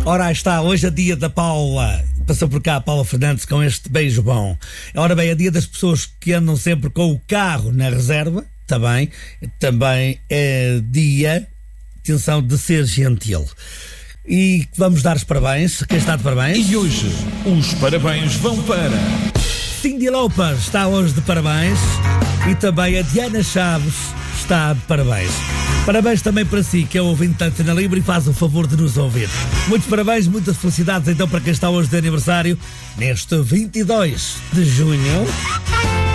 Ora, aí está, hoje é dia da Paula. Passou por cá a Paula Fernandes com este beijo bom. Ora bem, é dia das pessoas que andam sempre com o carro na reserva. Também é dia, atenção, de ser gentil. E vamos dar os parabéns. Quem está de parabéns? E hoje os parabéns vão para Cyndi Lauper está hoje de parabéns. E também a Diana Chaves está de parabéns. Parabéns também para si, que é o ouvinte da Antena Livre e faz o favor de nos ouvir. Muitos parabéns, muitas felicidades então para quem está hoje de aniversário, neste 22 de junho.